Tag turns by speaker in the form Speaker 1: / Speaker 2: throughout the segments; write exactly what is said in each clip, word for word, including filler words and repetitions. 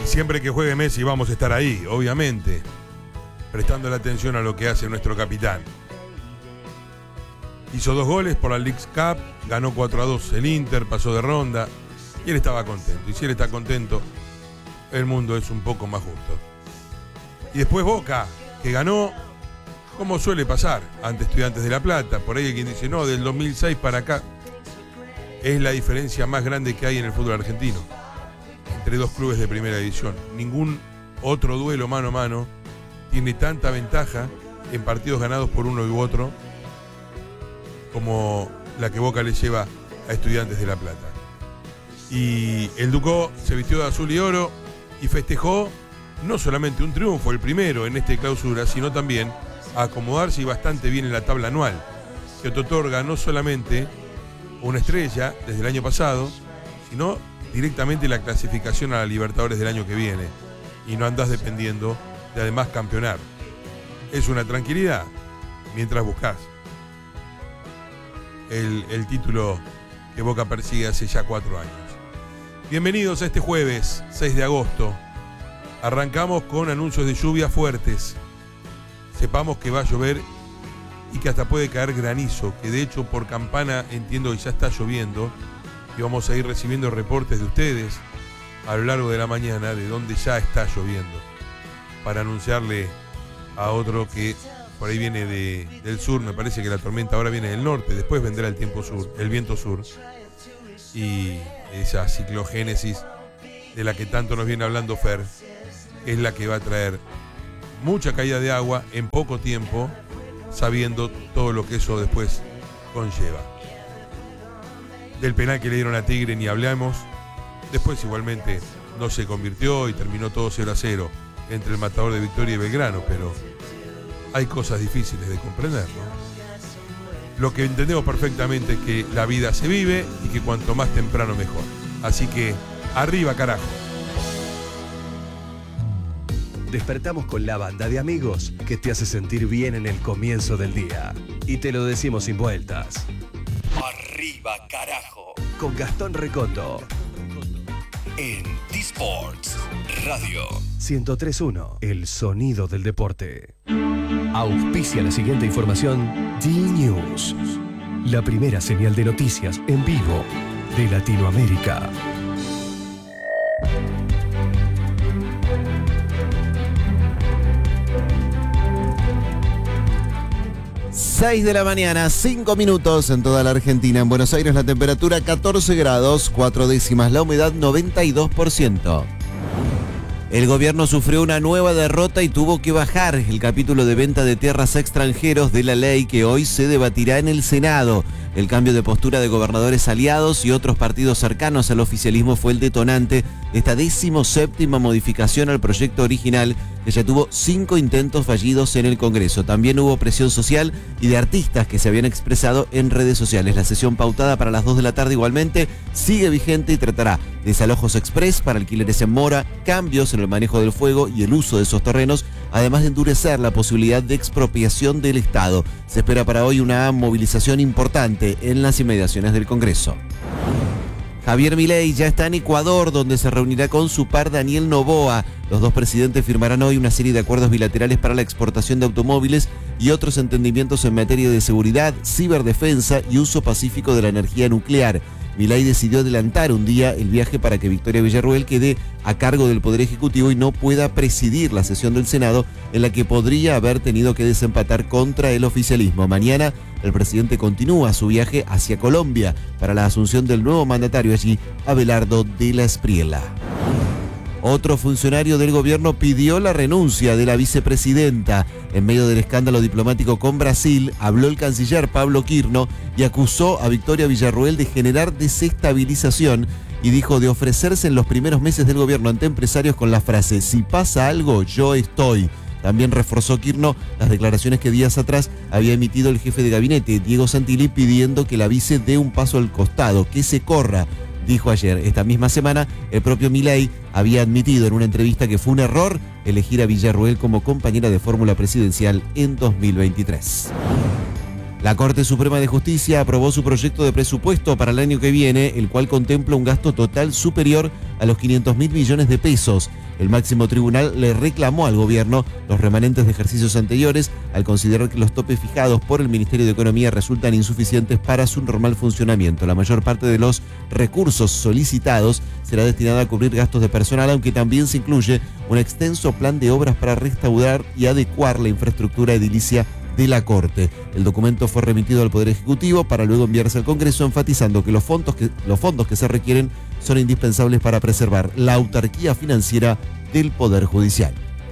Speaker 1: Y siempre que juegue Messi vamos a estar ahí, obviamente, prestando la atención a lo que hace nuestro capitán. Hizo dos goles por la Leagues Cup, ganó cuatro a dos el Inter, pasó de ronda y él estaba contento. Y si él está contento, el mundo es un poco más justo. Y después Boca, que ganó, como suele pasar, ante Estudiantes de La Plata. Por ahí hay quien dice, no, del dos mil seis para acá es la diferencia más grande que hay en el fútbol argentino entre dos clubes de primera división. Ningún otro duelo mano a mano tiene tanta ventaja en partidos ganados por uno u otro como la que Boca le lleva a Estudiantes de La Plata. Y el Ducó se vistió de azul y oro y festejó no solamente un triunfo, el primero en esta clausura, sino también a acomodarse y bastante bien en la tabla anual, que te otorga no solamente una estrella desde el año pasado, sino directamente la clasificación a la Libertadores del año que viene, y no andás dependiendo de además campeonar. Es una tranquilidad mientras buscas el, el título que Boca persigue hace ya cuatro años. Bienvenidos a este jueves seis de agosto. Arrancamos con anuncios de lluvia fuertes. Sepamos que va a llover y que hasta puede caer granizo, que de hecho por campana entiendo que ya está lloviendo, y vamos a ir recibiendo reportes de ustedes a lo largo de la mañana de donde ya está lloviendo, para anunciarle a otro que por ahí viene de, del sur. Me parece que la tormenta ahora viene del norte, después vendrá el tiempo sur, el viento sur, y esa ciclogénesis de la que tanto nos viene hablando Fer es la que va a traer mucha caída de agua en poco tiempo, sabiendo todo lo que eso después conlleva. Del penal que le dieron a Tigre ni hablamos. Después igualmente no se convirtió y terminó todo cero a cero entre el Matador de Victoria y Belgrano, pero hay cosas difíciles de comprender, ¿no? Lo que entendemos perfectamente es que la vida se vive y que cuanto más temprano mejor. Así que arriba, carajo.
Speaker 2: Despertamos con la banda de amigos que te hace sentir bien en el comienzo del día. Y te lo decimos sin vueltas. Arriba, carajo. Con Gastón Recondo. En T-Sports Radio. ciento tres punto uno. El sonido del deporte. Auspicia la siguiente información. D-News. La primera señal de noticias en vivo de Latinoamérica.
Speaker 3: seis de la mañana, cinco minutos en toda la Argentina. En Buenos Aires la temperatura catorce grados, cuatro décimas, la humedad noventa y dos por ciento. El gobierno sufrió una nueva derrota y tuvo que bajar el capítulo de venta de tierras a extranjeros de la ley que hoy se debatirá en el Senado. El cambio de postura de gobernadores aliados y otros partidos cercanos al oficialismo fue el detonante de esta decimoséptima modificación al proyecto original, que ya tuvo cinco intentos fallidos en el Congreso. También hubo presión social y de artistas que se habían expresado en redes sociales. La sesión pautada para las dos de la tarde igualmente sigue vigente y tratará desalojos express para alquileres en mora, cambios en el manejo del fuego y el uso de esos terrenos, además de endurecer la posibilidad de expropiación del Estado. Se espera para hoy una movilización importante en las inmediaciones del Congreso. Javier Milei ya está en Ecuador, donde se reunirá con su par Daniel Noboa. Los dos presidentes firmarán hoy una serie de acuerdos bilaterales para la exportación de automóviles y otros entendimientos en materia de seguridad, ciberdefensa y uso pacífico de la energía nuclear. Milei decidió adelantar un día el viaje para que Victoria Villarruel quede a cargo del Poder Ejecutivo y no pueda presidir la sesión del Senado, en la que podría haber tenido que desempatar contra el oficialismo. Mañana el presidente continúa su viaje hacia Colombia para la asunción del nuevo mandatario allí, Abelardo de la Espriella. Otro funcionario del gobierno pidió la renuncia de la vicepresidenta. En medio del escándalo diplomático con Brasil, habló el canciller Pablo Quirno y acusó a Victoria Villarruel de generar desestabilización y dijo de ofrecerse en los primeros meses del gobierno ante empresarios con la frase «Si pasa algo, yo estoy». También reforzó Quirno las declaraciones que días atrás había emitido el jefe de gabinete, Diego Santilli, pidiendo que la vice dé un paso al costado, que se corra. Dijo ayer, esta misma semana, el propio Milei había admitido en una entrevista que fue un error elegir a Villarruel como compañera de fórmula presidencial en dos mil veintitrés. La Corte Suprema de Justicia aprobó su proyecto de presupuesto para el año que viene, el cual contempla un gasto total superior a los quinientos mil millones de pesos. El máximo tribunal le reclamó al gobierno los remanentes de ejercicios anteriores al considerar que los topes fijados por el Ministerio de Economía resultan insuficientes para su normal funcionamiento. La mayor parte de los recursos solicitados será destinada a cubrir gastos de personal, aunque también se incluye un extenso plan de obras para restaurar y adecuar la infraestructura edilicia de la Corte. El documento fue remitido al Poder Ejecutivo para luego enviarse al Congreso, enfatizando que los fondos que, los fondos que se requieren son indispensables para preservar la autarquía financiera del Poder Judicial.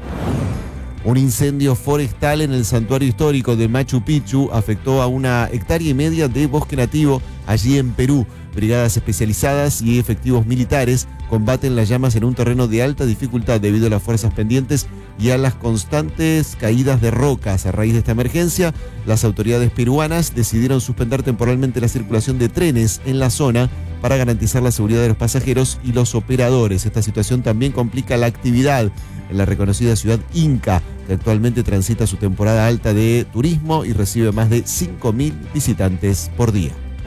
Speaker 3: Un incendio forestal en el santuario histórico de Machu Picchu afectó a una hectárea y media de bosque nativo allí en Perú. Brigadas especializadas y efectivos militares combaten las llamas en un terreno de alta dificultad debido a las fuerzas pendientes y a las constantes caídas de rocas. A raíz de esta emergencia, las autoridades peruanas decidieron suspender temporalmente la circulación de trenes en la zona para garantizar la seguridad de los pasajeros y los operadores. Esta situación también complica la actividad en la reconocida ciudad Inca, que actualmente transita su temporada alta de turismo y recibe más de cinco mil visitantes por día.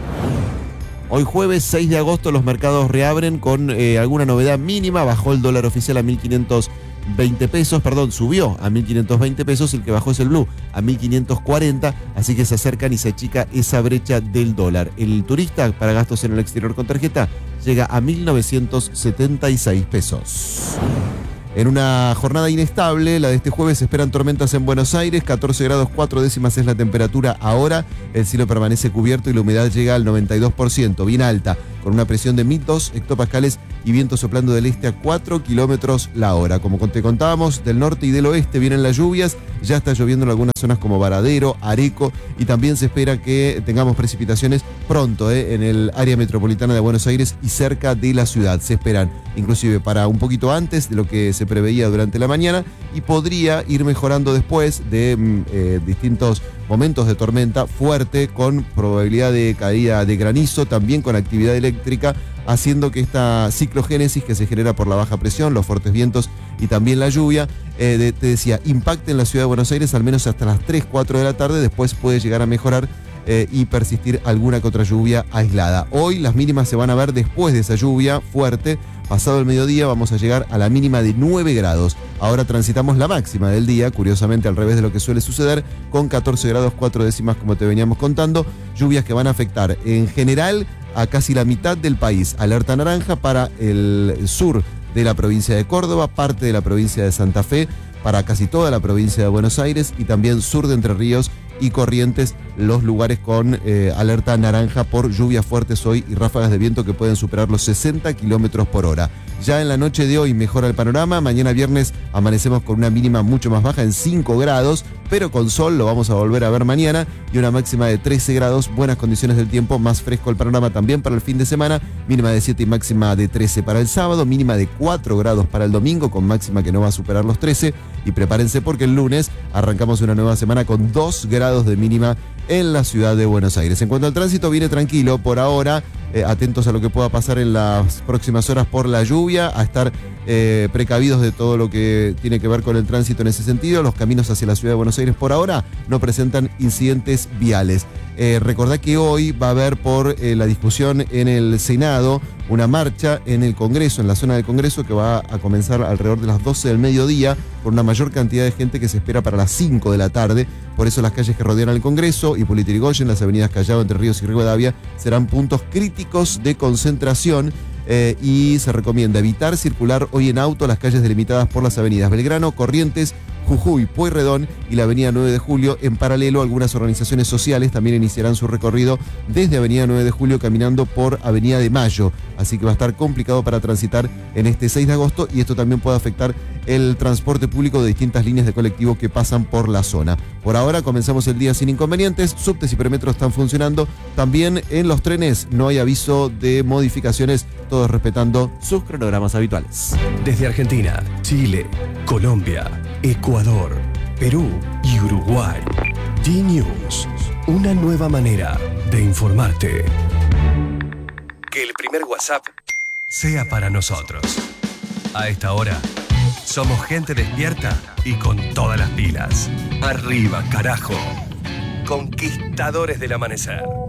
Speaker 3: Hoy jueves seis de agosto los mercados reabren con eh, alguna novedad mínima. Bajó el dólar oficial a mil quinientos veinte pesos, perdón, subió a mil quinientos veinte pesos, el que bajó es el blue a mil quinientos cuarenta, así que se acercan y se achica esa brecha del dólar. El turista para gastos en el exterior con tarjeta llega a mil novecientos setenta y seis pesos. En una jornada inestable, la de este jueves, se esperan tormentas en Buenos Aires, catorce grados cuatro décimas es la temperatura ahora, el cielo permanece cubierto y la humedad llega al noventa y dos por ciento, bien alta, con una presión de mil dos hectopascales y viento soplando del este a cuatro kilómetros la hora. Como te contábamos, del norte y del oeste vienen las lluvias, ya está lloviendo en algunas zonas como Varadero, Areco, y también se espera que tengamos precipitaciones pronto eh, en el área metropolitana de Buenos Aires y cerca de la ciudad. Se esperan inclusive para un poquito antes de lo que se preveía durante la mañana y podría ir mejorando después de eh, distintos momentos de tormenta fuerte con probabilidad de caída de granizo, también con actividad eléctrica, haciendo que esta ciclogénesis que se genera por la baja presión, los fuertes vientos y también la lluvia, eh, de, te decía, impacte en la ciudad de Buenos Aires al menos hasta las tres, cuatro de la tarde, después puede llegar a mejorar eh, y persistir alguna que otra lluvia aislada. Hoy las mínimas se van a ver después de esa lluvia fuerte. Pasado el mediodía vamos a llegar a la mínima de nueve grados. Ahora transitamos la máxima del día, curiosamente al revés de lo que suele suceder, con catorce grados cuatro décimas como te veníamos contando. Lluvias que van a afectar en general a casi la mitad del país. Alerta naranja para el sur de la provincia de Córdoba, parte de la provincia de Santa Fe, para casi toda la provincia de Buenos Aires y también sur de Entre Ríos y Corrientes, los lugares con eh, alerta naranja por lluvias fuertes hoy y ráfagas de viento que pueden superar los sesenta kilómetros por hora. Ya en la noche de hoy mejora el panorama. Mañana viernes amanecemos con una mínima mucho más baja en cinco grados, pero con sol, lo vamos a volver a ver mañana, y una máxima de trece grados, buenas condiciones del tiempo, más fresco el panorama también para el fin de semana, mínima de siete y máxima de trece para el sábado, mínima de cuatro grados para el domingo, con máxima que no va a superar los trece, y prepárense porque el lunes arrancamos una nueva semana con dos grados de mínima en la ciudad de Buenos Aires. En cuanto al tránsito, viene tranquilo por ahora, eh, atentos a lo que pueda pasar en las próximas horas por la lluvia, a estar eh, precavidos de todo lo que tiene que ver con el tránsito en ese sentido. Los caminos hacia la ciudad de Buenos Aires por ahora no presentan incidentes viales. Eh, recordá que hoy va a haber por eh, la discusión en el Senado una marcha en el Congreso, en la zona del Congreso, que va a comenzar alrededor de las doce del mediodía, por una mayor cantidad de gente que se espera para las cinco de la tarde. Por eso las calles que rodean al Congreso, Hipólito Yrigoyen, las avenidas Callao, Entre Ríos y Rivadavia, serán puntos críticos de concentración. Eh, y se recomienda evitar circular hoy en auto las calles delimitadas por las avenidas Belgrano, Corrientes, Jujuy, Pueyrredón y la avenida nueve de julio. En paralelo, algunas organizaciones sociales también iniciarán su recorrido desde avenida nueve de julio caminando por avenida de Mayo. Así que va a estar complicado para transitar en este seis de agosto y esto también puede afectar el transporte público de distintas líneas de colectivo que pasan por la zona. Por ahora comenzamos el día sin inconvenientes, subtes y premetros están funcionando. También en los trenes no hay aviso de modificaciones, todos respetando sus cronogramas habituales.
Speaker 2: Desde Argentina, Chile, Colombia, Ecuador, Perú y Uruguay. D-News, una nueva manera de informarte. Que el primer WhatsApp sea para nosotros. A esta hora, somos gente despierta y con todas las pilas. Arriba, carajo. Conquistadores del Amanecer.